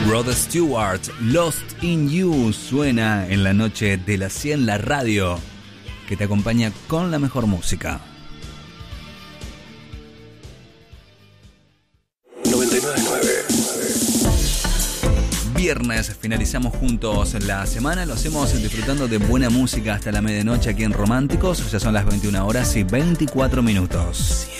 Rod Stewart, Lost in You, suena en la noche de las 100, la radio que te acompaña con la mejor música. 99.9. Viernes, finalizamos juntos la semana, lo hacemos disfrutando de buena música hasta la medianoche aquí en Románticos. Ya son las 21 horas y 24 minutos.